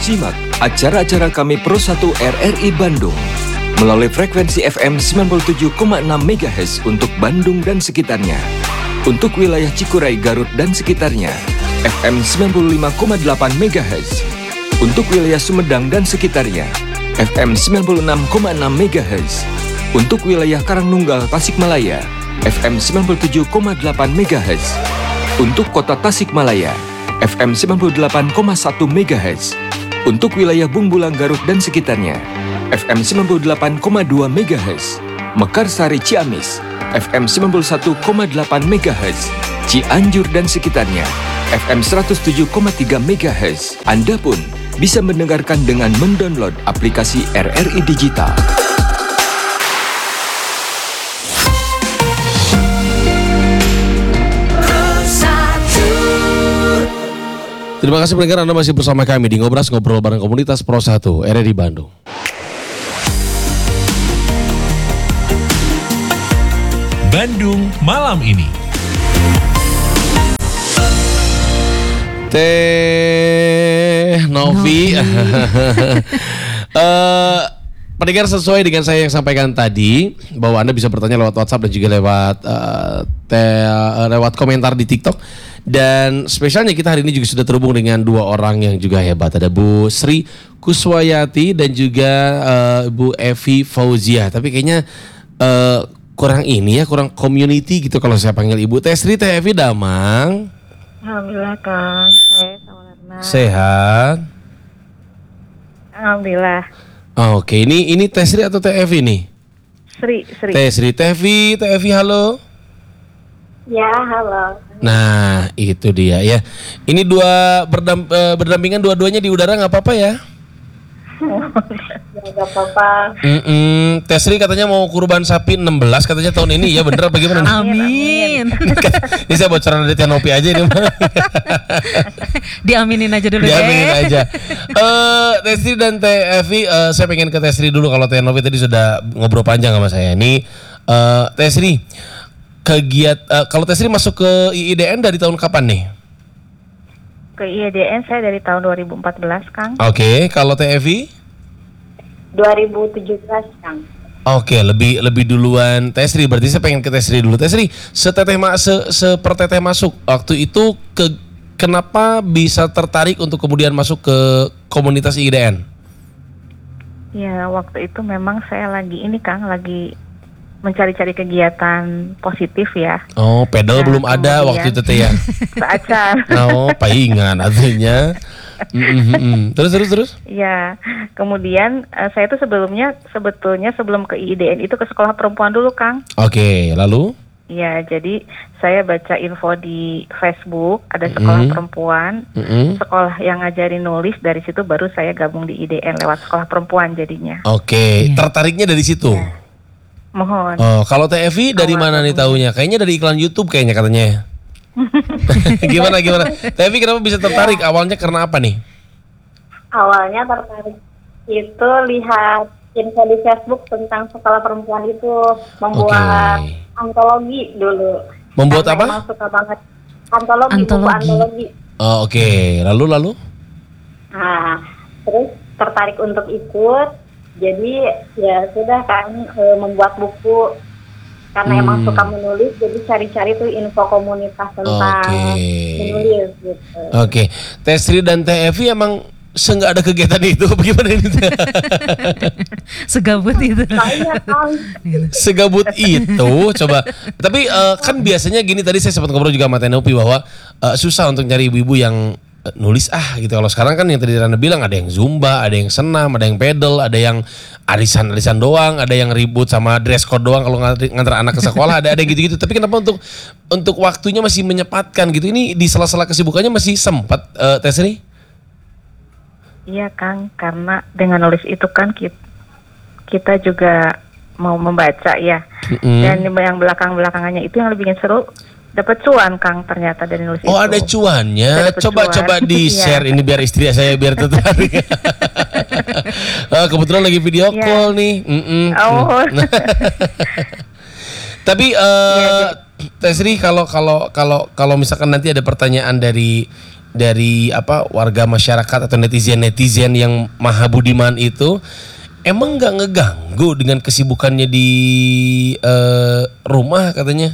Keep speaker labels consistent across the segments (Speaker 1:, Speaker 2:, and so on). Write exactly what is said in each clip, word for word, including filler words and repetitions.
Speaker 1: Simak acara-acara kami Pro satu R R I Bandung melalui frekuensi F M sembilan puluh tujuh koma enam megahertz untuk Bandung dan sekitarnya. Untuk wilayah Cikuray, Garut dan sekitarnya, F M sembilan puluh lima koma delapan megahertz. Untuk wilayah Sumedang dan sekitarnya, F M sembilan puluh enam koma enam megahertz. Untuk wilayah Karangnunggal, Tasikmalaya, F M sembilan puluh tujuh koma delapan megahertz. Untuk kota Tasikmalaya, F M sembilan puluh delapan koma satu megahertz. Untuk wilayah Bungbulang, Garut dan sekitarnya, F M sembilan puluh delapan koma dua megahertz. Mekarsari, Ciamis, F M sembilan puluh satu koma delapan megahertz. Cianjur dan sekitarnya, F M seratus tujuh koma tiga megahertz. Anda pun bisa mendengarkan dengan mendownload aplikasi R R I Digital.
Speaker 2: Terima kasih pendengar, Anda masih bersama kami di Ngobras, ngobrol bareng komunitas Pro satu R R I Bandung.
Speaker 3: Bandung malam ini.
Speaker 2: Teh Novi. uh, pendengar, sesuai dengan saya yang sampaikan tadi bahwa Anda bisa bertanya lewat WhatsApp dan juga lewat uh, te, uh, lewat komentar di TikTok. Dan spesialnya kita hari ini juga sudah terhubung dengan dua orang yang juga hebat. Ada Bu Sri Kuswayati dan juga uh, Bu Evi Fauzia. Tapi kayaknya uh, kurang ini ya, kurang community gitu kalau saya panggil Ibu. Teh Sri, Teh Evi, damang.
Speaker 4: Alhamdulillah Kang, saya sama Lerna.
Speaker 2: Sehat.
Speaker 4: Alhamdulillah.
Speaker 2: Oh, oke, okay. ini ini Teh Sri atau Teh Evi nih?
Speaker 4: Sri, Sri.
Speaker 2: Teh Sri, Teh Evi, Teh Evi, halo.
Speaker 4: Ya, halo.
Speaker 2: Nah, itu dia ya. Ini dua berdamp, eh, berdampingan dua-duanya di udara, nggak apa-apa ya?
Speaker 4: Ya, nggak apa-apa.
Speaker 2: Mm-mm. Teh Sri katanya mau kurban sapi enam belas katanya tahun ini, ya bener apa gimana nih?
Speaker 4: Amin.
Speaker 2: Ini saya bocoran dari Tianopi aja ini.
Speaker 5: Diaminin aja dulu.
Speaker 2: Diaminin deh. aja. Uh, Teh Sri dan Teh Evi, uh, saya pengen ke Teh Sri dulu. Kalau Teh Novi tadi sudah ngobrol panjang sama saya. Ini uh, Teh Sri, kegiat uh, kalau Teh Sri masuk ke I I D N dari tahun kapan nih?
Speaker 4: Ke I I D N saya dari tahun dua ribu empat belas, Kang.
Speaker 2: Oke, okay. Kalau Teh Evi?
Speaker 4: dua ribu tujuh belas, Kang.
Speaker 2: Oke, okay, lebih lebih duluan Teh Sri. Berarti saya pengen ke Teh Sri dulu. Teh Sri, seteteh ma- se seperteteh masuk waktu itu, ke kenapa bisa tertarik untuk kemudian masuk ke komunitas I I D N?
Speaker 4: Ya, waktu itu memang saya lagi ini, Kang, lagi mencari-cari kegiatan positif ya.
Speaker 2: Oh, pedal nah, belum ada waktu itu Teh ya?
Speaker 4: Seacar.
Speaker 2: Oh, paingan artinya. Mm-hmm. Terus terus terus?
Speaker 4: Ya, kemudian uh, saya tuh sebelumnya sebetulnya sebelum ke I I D N itu ke sekolah perempuan dulu, Kang.
Speaker 2: Oke, okay, lalu?
Speaker 4: Ya, jadi saya baca info di Facebook ada sekolah mm-hmm. perempuan, mm-hmm. sekolah yang ngajarin nulis, dari situ baru saya gabung di I D N lewat sekolah perempuan jadinya.
Speaker 2: Oke, okay. yeah. Tertariknya dari situ.
Speaker 4: Ya. Mohon.
Speaker 2: Oh, kalau Teh Evi dari mana nih taunya? Kayaknya dari iklan YouTube kayaknya katanya. gimana gimana? Teh Evi kenapa bisa tertarik? Ya. Awalnya karena apa nih?
Speaker 4: Awalnya tertarik itu lihat info di Facebook tentang sekolah perempuan itu, membuat okay. antologi dulu.
Speaker 2: Membuat karena apa?
Speaker 4: Emang suka banget antologi,
Speaker 5: antologi.
Speaker 4: buku antologi.
Speaker 2: Oh, oke. Okay. Lalu lalu?
Speaker 4: Nah, terus tertarik untuk ikut. Jadi ya sudah kan e, membuat buku karena hmm. emang suka menulis, jadi cari-cari tuh info komunitas tentang okay. menulis gitu.
Speaker 2: Oke, okay. Teh Sri dan Teh Evi emang se-nggak ada kegiatan itu bagaimana ini?
Speaker 5: Segabut itu.
Speaker 2: Segabut itu, coba. Tapi uh, kan biasanya gini, tadi saya sempat ngobrol juga sama Teh Novi bahwa uh, susah untuk nyari ibu-ibu yang nulis ah gitu. Kalau sekarang kan yang tadi Rana bilang ada yang zumba, ada yang senam, ada yang pedal, ada yang arisan-arisan doang, ada yang ribut sama dress code doang kalau ngantar anak ke sekolah, ada ada gitu-gitu. Tapi kenapa untuk untuk waktunya masih menyempatkan gitu? Ini di sela-sela kesibukannya masih sempat, uh, Teh Sri?
Speaker 4: Iya, Kang, karena dengan nulis itu kan kita, kita juga mau membaca ya. Mm-hmm. Dan yang belakang-belakangannya itu yang lebih bikin seru. Dapat cuan, Kang, ternyata dari nulis
Speaker 2: oh, itu. Oh, ada cuannya. Coba-coba coba di-share ini biar istri saya biar tertarik. Oh, kebetulan lagi video yeah. call nih. Mm-mm. Oh. Tapi uh, yeah, Teh Sri, kalau kalau kalau kalau misalkan nanti ada pertanyaan dari dari apa warga masyarakat atau netizen-netizen yang maha budiman itu emang nggak ngeganggu dengan kesibukannya di uh, rumah katanya?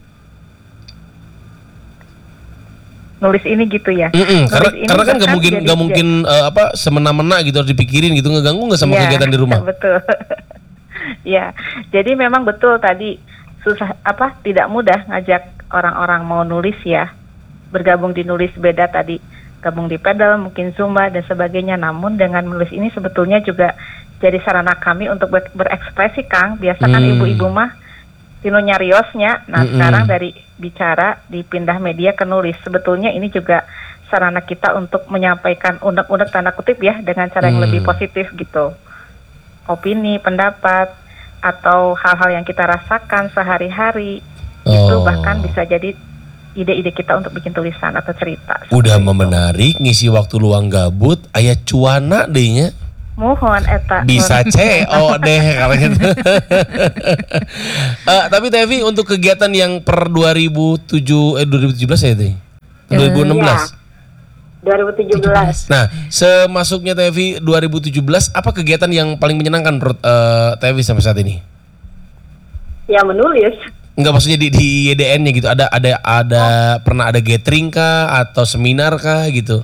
Speaker 4: Nulis ini gitu ya.
Speaker 2: Mm-mm, karena
Speaker 4: ini
Speaker 2: karena kan nggak
Speaker 4: bahkan
Speaker 2: mungkin
Speaker 4: jadi-
Speaker 2: nggak mungkin uh, apa semena-mena gitu harus dipikirin gitu, ngeganggu nggak sama
Speaker 4: Iya,
Speaker 2: kegiatan di rumah?
Speaker 4: Betul. Ya, jadi memang betul tadi susah apa tidak mudah ngajak orang-orang mau nulis ya, bergabung di nulis beda tadi, gabung di pedal, mungkin zumba dan sebagainya. Namun dengan menulis ini sebetulnya juga jadi sarana kami untuk ber- berekspresi, Kang. Biasa kan
Speaker 2: Hmm.
Speaker 4: ibu-ibu mah tino nyariosnya, nah
Speaker 2: Mm-mm.
Speaker 4: sekarang dari bicara dipindah media ke nulis. Sebetulnya ini juga sarana kita untuk menyampaikan unek-unek tanda kutip ya dengan cara yang
Speaker 2: Hmm.
Speaker 4: lebih positif gitu. Opini, pendapat, atau hal-hal yang kita rasakan sehari-hari itu
Speaker 2: Oh.
Speaker 4: bahkan bisa jadi ide-ide kita untuk bikin tulisan atau cerita.
Speaker 2: Udah
Speaker 4: Seperti itu.
Speaker 2: menarik ngisi waktu luang gabut, aya cuana dehnya.
Speaker 4: Mohon eta.
Speaker 2: Bisa C O deh kalau gitu. Eh, tapi Tevi untuk kegiatan yang per dua ribu tujuh eh dua ribu tujuh belas ya Teh? dua ribu enam belas.
Speaker 4: dua ribu tujuh belas.
Speaker 2: Nah, semasuknya Tevi dua ribu tujuh belas apa kegiatan yang paling menyenangkan menurut eh, Tevi sampai saat ini?
Speaker 4: Ya menulis.
Speaker 2: Enggak, maksudnya di di Y D N-nya gitu. Ada ada ada pernah ada gathering kah atau seminar kah gitu?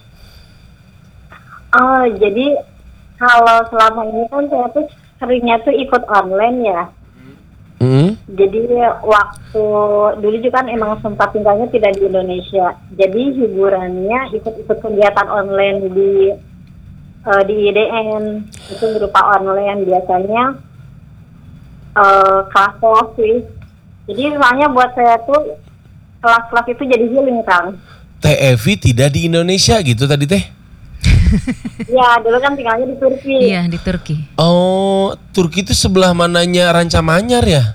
Speaker 4: Oh, jadi kalau selama ini kan saya tuh seringnya tuh ikut online ya.
Speaker 2: Hmm?
Speaker 4: Jadi waktu dulu juga kan emang sempat tinggalnya tidak di Indonesia. Jadi hiburannya ikut-ikut kegiatan online di eh, di I D N itu berupa online biasanya eh, kelas-kelas sih. Jadi soalnya buat saya tuh kelas-kelas itu jadi healing, Kang.
Speaker 2: Tevi tidak di Indonesia gitu tadi Teh?
Speaker 4: Ya dulu kan tinggalnya di Turki.
Speaker 5: Iya, di Turki.
Speaker 2: Oh, Turki itu sebelah mananya Ranca Manyar ya?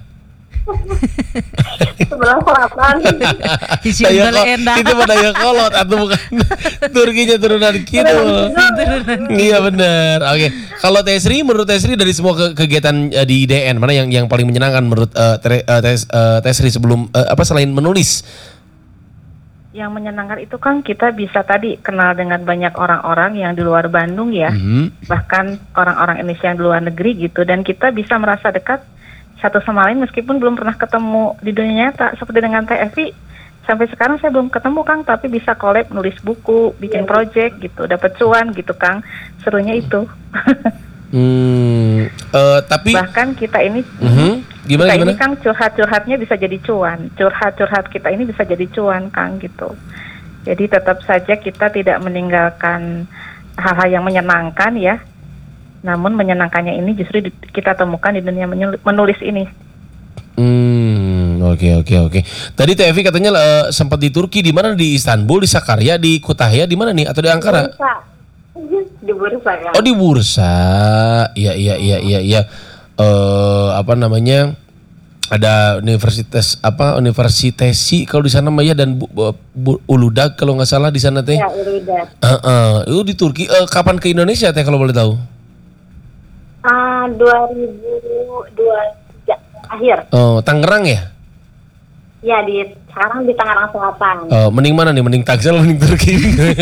Speaker 4: Sebelah selatan.
Speaker 5: Di
Speaker 2: Daya
Speaker 5: Simbol
Speaker 2: ko-
Speaker 5: Endah.
Speaker 2: itu mah daya kolot atau bukan? Turkinya turunan kidul. Iya benar. Oke. Kalau Tesri, menurut Tesri dari semua ke- kegiatan eh, di I D N mana yang yang paling menyenangkan menurut eh, Tre- eh, Tes- eh, Tesri sebelum eh, apa selain menulis?
Speaker 4: Yang menyenangkan itu kan kita bisa tadi kenal dengan banyak orang-orang yang di luar Bandung ya.
Speaker 2: Mhm.
Speaker 4: Bahkan orang-orang Indonesia yang di luar negeri gitu, dan kita bisa merasa dekat satu sama lain meskipun belum pernah ketemu di dunia nyata. Seperti dengan T F I, sampai sekarang saya belum ketemu Kang, tapi bisa collab, nulis buku, bikin project gitu, dapat cuan gitu Kang. Serunya itu.
Speaker 2: Hmm, eh, tapi
Speaker 4: Bahkan kita ini
Speaker 2: Mhm. gimana
Speaker 4: kita
Speaker 2: gimana?
Speaker 4: ini Kang curhat-curhatnya bisa jadi cuan. Curhat-curhat kita ini bisa jadi cuan Kang gitu. Jadi tetap saja kita tidak meninggalkan hal-hal yang menyenangkan ya. Namun menyenangkannya ini justru di- kita temukan di dunia menyul- menulis ini.
Speaker 2: Hmm, oke oke oke. Tadi Tevi katanya eh, sempat di Turki, di mana? Di Istanbul, di Sakarya, di Kütahya, di mana nih? Atau di Ankara?
Speaker 4: Bursa. Di bursa ya.
Speaker 2: Oh, di bursa. Iya iya iya iya iya. Eh apa namanya? Ada universitas apa? Universitesi kalau di sana Maya dan Bu, Bu- Bu- Uludag kalau nggak salah di sana teh.
Speaker 4: Ya, Uruda.
Speaker 2: Heeh. Itu di Turki. Eh, kapan ke Indonesia teh kalau boleh tahu?
Speaker 4: Ah, dua ribu dua puluh tiga akhir.
Speaker 2: Oh, Tangerang ya?
Speaker 4: Ya, di sekarang di Tangerang Selatan.
Speaker 2: Oh, mending mana nih? Mending Tangsel, mending Turki?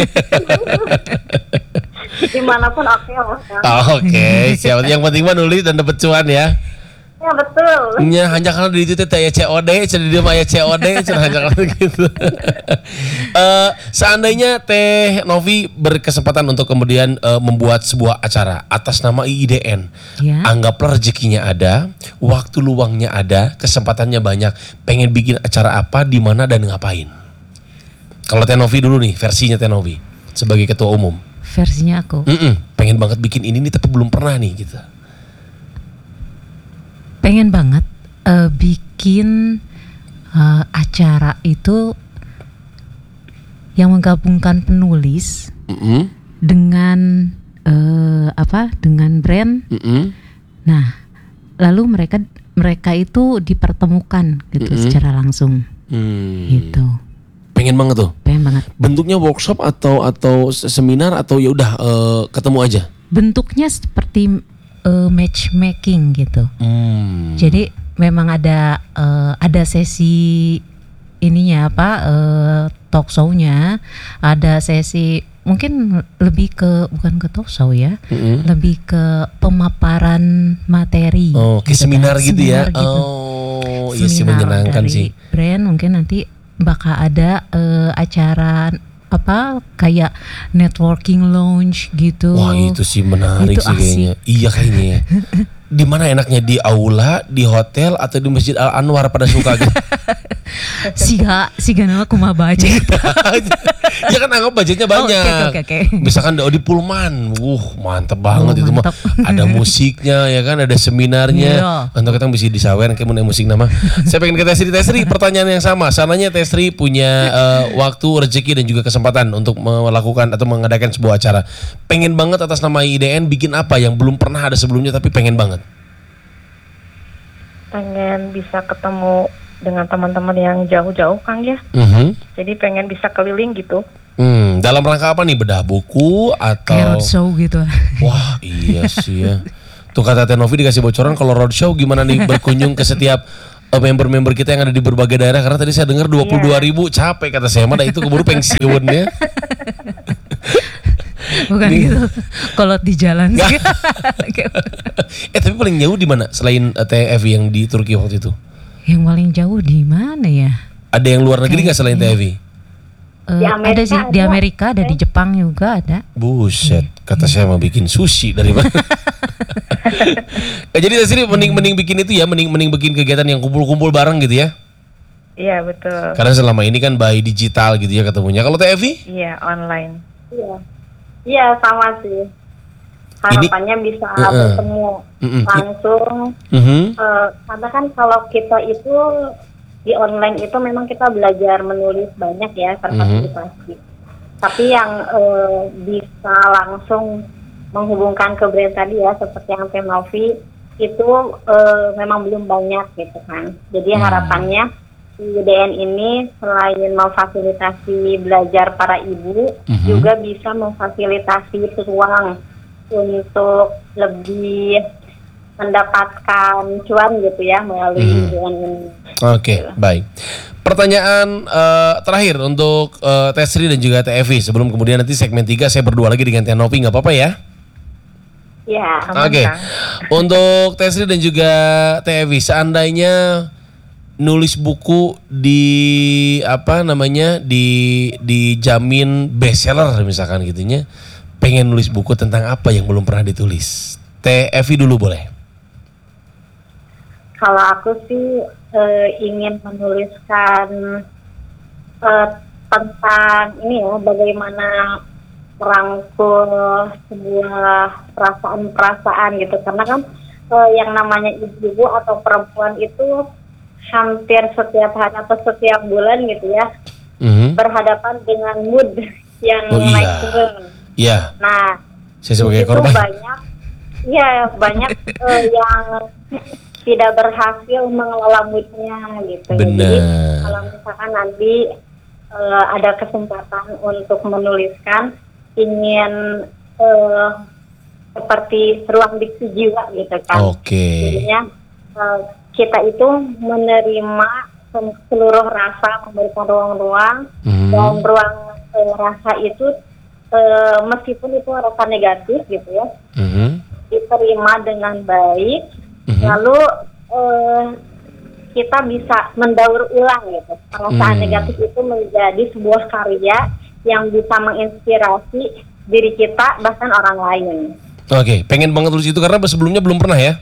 Speaker 4: Dimanapun oke lah. Kang.
Speaker 2: Oh, oke, siap. Yang penting mah nulis dan dapet cuan ya.
Speaker 4: Ya betul.
Speaker 2: Nya hanya karena di itu teh aya C O D, jadi dia mah aya C O D, cenah hanya karena gitu. Eh, seandainya Teh Novi berkesempatan untuk kemudian eh, membuat sebuah acara atas nama I D N,
Speaker 5: Ya.
Speaker 2: anggaplah rezekinya ada, waktu luangnya ada, kesempatannya banyak, pengen bikin acara apa, di mana dan ngapain? Kalau Teh Novi dulu nih, versinya Teh Novi sebagai ketua umum.
Speaker 5: Versinya aku.
Speaker 2: Mm-mm, pengen banget bikin ini nih tapi belum pernah nih gitu.
Speaker 5: Pengen banget eh, bikin eh, acara itu yang menggabungkan penulis
Speaker 2: Mm-mm,
Speaker 5: dengan eh, apa? Dengan brand.
Speaker 2: mm-mm.
Speaker 5: Nah, lalu mereka mereka itu dipertemukan gitu
Speaker 2: Mm-mm.
Speaker 5: secara langsung.
Speaker 2: Hmm.
Speaker 5: Gitu.
Speaker 2: Pengen banget tuh.
Speaker 5: Pengen banget.
Speaker 2: Bentuknya workshop atau atau se- seminar atau ya udah eh, ketemu aja.
Speaker 5: Bentuknya seperti eh, matchmaking gitu.
Speaker 2: Hmm.
Speaker 5: Jadi memang ada eh, ada sesi ininya apa eh, talk show-nya, ada sesi mungkin lebih ke bukan ke talk show ya,
Speaker 2: Mm-mm.
Speaker 5: lebih ke pemaparan materi.
Speaker 2: Oh, kayak
Speaker 5: gitu
Speaker 2: seminar
Speaker 5: kan.
Speaker 2: gitu ya.
Speaker 5: Seminar gitu.
Speaker 2: Oh, iya sih
Speaker 5: Seminar
Speaker 2: menyenangkan
Speaker 5: dari
Speaker 2: sih.
Speaker 5: brand mungkin nanti bakal ada eh, acara apa kayak networking lounge gitu.
Speaker 2: Wah, itu sih menarik
Speaker 5: Itu
Speaker 2: sih kayaknya. Iya kayaknya ya. Di mana enaknya, di aula, di hotel atau di Masjid Al Anwar pada suka gitu.
Speaker 5: Siga siga nama kumaha budget.
Speaker 2: Ya kan anggap budgetnya
Speaker 5: Oh, oke,
Speaker 2: banyak.
Speaker 5: oke, oke.
Speaker 2: Misalkan oh, di Pullman, uh mantep banget
Speaker 5: Oh,
Speaker 2: itu mah.
Speaker 5: mantap.
Speaker 2: Ada musiknya ya kan, ada seminarnya.
Speaker 5: Iya.
Speaker 2: Untuk kita bisa disawer kayak mau musik nama. Saya pengen ke Tesri, Tesri pertanyaan yang sama. Sananya Tesri punya eh, waktu, rezeki dan juga kesempatan untuk melakukan atau mengadakan sebuah acara. Pengen banget atas nama I D N bikin apa yang belum pernah ada sebelumnya tapi pengen banget.
Speaker 6: Pengen bisa ketemu dengan teman-teman yang jauh-jauh, Kang ya.
Speaker 2: Mhm.
Speaker 6: Jadi pengen bisa keliling gitu.
Speaker 2: Hmm, dalam rangka apa nih? Bedah buku
Speaker 5: Kayak
Speaker 2: atau
Speaker 5: roadshow gitu.
Speaker 2: wah, iya sih ya. Tuh kata Tenovi dikasih bocoran kalau roadshow gimana nih berkunjung ke setiap uh, member-member kita yang ada di berbagai daerah, karena tadi saya dengar dua puluh dua ribu capek kata saya mah, dah itu keburu pensiun ya.
Speaker 5: Bukan
Speaker 2: Nih.
Speaker 5: gitu. Kalau di jalan sih.
Speaker 2: Eh tapi paling jauh di mana selain uh, T F I yang di Turki waktu itu?
Speaker 5: Yang paling jauh di mana ya?
Speaker 2: Ada yang luar negeri nggak selain T F I?
Speaker 5: Eh,
Speaker 4: Di
Speaker 5: ada
Speaker 4: Amerika
Speaker 5: sih di
Speaker 4: ada.
Speaker 5: Amerika, ada di Jepang juga ada.
Speaker 2: Buset, kata saya mau bikin sushi dari mana? Eh, jadi Tesri mending mending bikin itu ya, mending mending bikin kegiatan yang kumpul-kumpul bareng gitu ya.
Speaker 6: Iya betul.
Speaker 2: Karena selama ini kan by digital gitu ya ketemunya. Kalau T F I?
Speaker 6: Iya online.
Speaker 4: Iya, iya sama sih. Harapannya bisa
Speaker 2: Uh-uh.
Speaker 4: bertemu
Speaker 2: Mm-mm.
Speaker 4: langsung.
Speaker 2: Mhm.
Speaker 4: Eh, karena kan kalau kita itu di online itu memang kita belajar menulis banyak ya, partisipasi. Tapi yang eh, bisa langsung menghubungkan ke brand tadi ya, seperti yang Tenovi itu eh, memang belum banyak gitu kan. Jadi harapannya I D N ini selain memfasilitasi belajar para ibu,
Speaker 2: Mhm.
Speaker 4: juga bisa memfasilitasi peluang untuk lebih mendapatkan cuan gitu ya melalui
Speaker 2: Mhm.
Speaker 4: I D N ini.
Speaker 2: Oke, baik. Pertanyaan eh, terakhir untuk eh, Tesri dan juga T F I sebelum kemudian nanti segmen tiga saya berdua lagi dengan Tenovi, nggak apa-apa ya?
Speaker 4: Ya,
Speaker 6: Aman,
Speaker 2: Oke.
Speaker 6: Kang.
Speaker 2: Untuk Tesri dan juga T F I, seandainya nulis buku di apa namanya di dijamin bestseller misalkan gitunya, pengen nulis buku tentang apa yang belum pernah ditulis? T F I dulu boleh.
Speaker 4: kalau aku sih eh, ingin menuliskan eh, tentang ini ya, bagaimana merangkul sebuah perasaan-perasaan gitu, karena kan eh, yang namanya ibu atau perempuan itu hampir setiap hari atau setiap bulan gitu ya
Speaker 2: Mhm.
Speaker 4: berhadapan dengan mood yang
Speaker 2: Oh, iya.
Speaker 4: naik turun.
Speaker 2: Ya,
Speaker 4: Nah,
Speaker 2: saya sebagai
Speaker 4: itu
Speaker 2: korban.
Speaker 4: banyak, iya banyak eh, yang tidak berhasil mengelola moodnya gitu. Jadi
Speaker 2: Benar.
Speaker 4: kalau misalkan nanti eh, ada kesempatan untuk menuliskan, ingin eh, seperti ruang diksi jiwa gitu kan.
Speaker 2: Oke.
Speaker 4: Jadinya eh, kita itu menerima seluruh rasa, memberikan ruang-ruang,
Speaker 2: Mhm.
Speaker 4: dan ruang eh, rasa itu eh, meskipun itu rasa negatif gitu ya,
Speaker 2: Mhm.
Speaker 4: diterima dengan baik,
Speaker 2: Mhm.
Speaker 4: lalu eh, kita bisa mendaur ulang gitu perasaan
Speaker 2: Hmm.
Speaker 4: negatif itu menjadi sebuah karya yang bisa menginspirasi diri kita bahkan orang lain.
Speaker 2: Oke, pengen banget tulis itu karena sebelumnya belum pernah ya.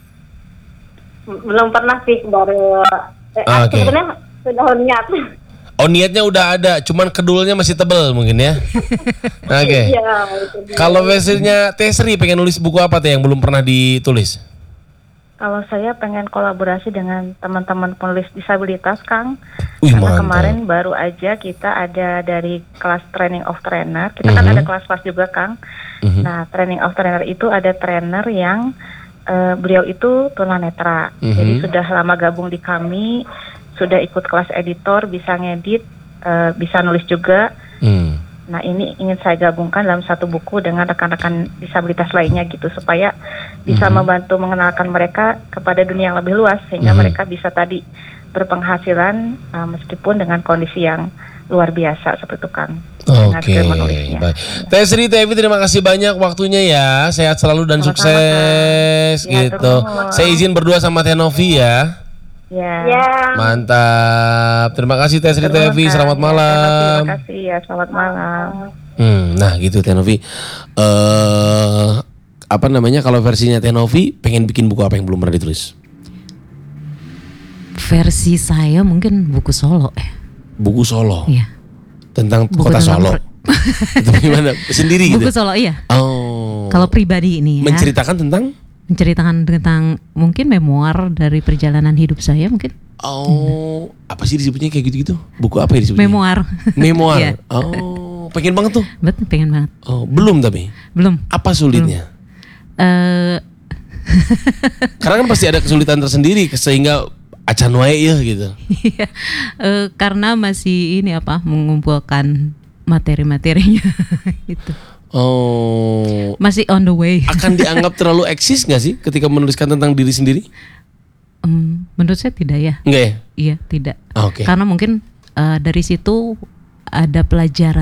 Speaker 4: Belum pernah sih, baru eh,
Speaker 2: Ah, oke.
Speaker 4: sebenarnya sudah niat.
Speaker 2: Oh, niatnya udah ada, cuman kedulnya masih tebel mungkin ya. Oke.
Speaker 4: Iya, itu dia.
Speaker 2: Kalau versinya Tesri pengen nulis buku apa teh yang belum pernah ditulis?
Speaker 6: Kalau saya pengen kolaborasi dengan teman-teman penulis disabilitas, Kang.
Speaker 2: Wih,
Speaker 6: Karena
Speaker 2: mantap.
Speaker 6: kemarin baru aja kita ada dari kelas training of trainer. Kita kan
Speaker 2: Mhm.
Speaker 6: ada kelas-kelas juga, Kang.
Speaker 2: Mhm.
Speaker 6: Nah, training of trainer itu ada trainer yang eh, beliau itu tunanetra.
Speaker 2: Mhm.
Speaker 6: Jadi sudah lama gabung di kami, sudah ikut kelas editor, bisa ngedit, eh, bisa nulis juga.
Speaker 2: Hmm.
Speaker 6: Nah, ini ingin saya gabungkan dalam satu buku dengan rekan-rekan disabilitas lainnya gitu, supaya bisa
Speaker 2: Mhm.
Speaker 6: membantu mengenalkan mereka kepada dunia yang lebih luas, sehingga
Speaker 2: Mhm.
Speaker 6: mereka bisa tadi berpenghasilan uh, meskipun dengan kondisi yang luar biasa seperti itu Kang. Dengan
Speaker 2: Oke,
Speaker 6: skill menulisnya.
Speaker 2: baik. Teh Sri, Teh Evi, terima kasih banyak waktunya ya. Sehat selalu dan
Speaker 6: Sama-sama,
Speaker 2: sukses
Speaker 6: Kang. Ya,
Speaker 2: gitu.
Speaker 6: terus.
Speaker 2: Saya izin berdua sama Teh Novi ya.
Speaker 6: Ya.
Speaker 4: Ya,
Speaker 2: Mantap. Terima kasih Teh Sri, Teh Evi.
Speaker 6: Terus, Kang.
Speaker 2: Selamat
Speaker 6: Ya,
Speaker 2: malam.
Speaker 6: Terima kasih ya, selamat malam.
Speaker 2: Hmm, nah gitu Teh Novi. Eh apa namanya kalau versinya Teh Novi pengen bikin buku apa yang belum pernah ditulis?
Speaker 5: Versi saya mungkin buku solo eh.
Speaker 2: Buku solo
Speaker 5: Iya.
Speaker 2: tentang
Speaker 5: Buku
Speaker 2: kota
Speaker 5: tentang
Speaker 2: Solo.
Speaker 5: per-
Speaker 2: Itu gimana? Sendiri
Speaker 5: Buku
Speaker 2: gitu.
Speaker 5: solo iya.
Speaker 2: Oh.
Speaker 5: Kalau pribadi ini ya.
Speaker 2: menceritakan tentang
Speaker 5: Menceritakan tentang mungkin memoir dari perjalanan hidup saya mungkin.
Speaker 2: oh, apa sih disebutnya kayak gitu-gitu? Buku apa ya disebutnya?
Speaker 5: Memoir.
Speaker 2: Memoir.
Speaker 5: Iya.
Speaker 2: Oh, pengen banget tuh.
Speaker 5: Betul, pengen banget.
Speaker 2: Oh, belum tapi.
Speaker 5: Belum.
Speaker 2: Apa sulitnya?
Speaker 5: Eh
Speaker 2: Karena kan pasti ada kesulitan tersendiri sehingga acan wae ya gitu.
Speaker 5: Iya, eh, karena masih ini apa mengumpulkan materi-materinya gitu.
Speaker 2: Oh,
Speaker 5: Masih on the way.
Speaker 2: akan dianggap terlalu eksis nggak sih ketika menuliskan tentang diri sendiri?
Speaker 5: Em, menurut saya tidak ya.
Speaker 2: Enggak ya?
Speaker 5: Iya, tidak.
Speaker 2: Oke.
Speaker 5: Karena mungkin eh, dari situ ada pelajaran